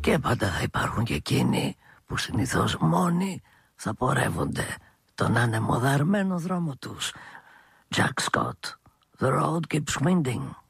Και πάντα θα υπάρχουν και εκείνοι που συνήθως μόνοι θα πορεύονται τον ανεμοδαρμένο δρόμο τους. Jack Scott, The Road Keeps Winding.